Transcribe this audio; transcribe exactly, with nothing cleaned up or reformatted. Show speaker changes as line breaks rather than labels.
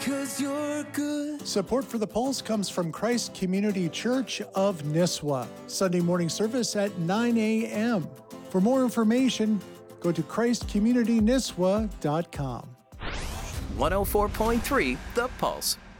'Cause you're good.
Support for The Pulse comes from Christ Community Church of Nisswa. Sunday morning service at nine a.m. For more information, go to christ community nisswa dot com.
one oh four point three The Pulse.